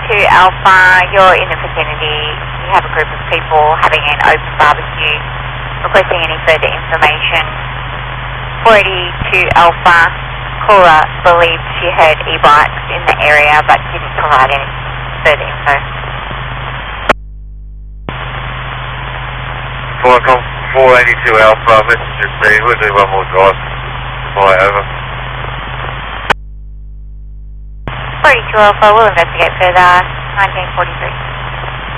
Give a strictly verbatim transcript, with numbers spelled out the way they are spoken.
two Alpha, you're in the vicinity. You have a group of people having an open barbecue, requesting any further information. four eighty-two Alpha, caller believed she heard e-bikes in the area but didn't provide any further info. four eighty-two Alpha, messenger speed, we'll do one more drive. Fly over. four eighty-two Alpha, we'll investigate further, nineteen forty-three.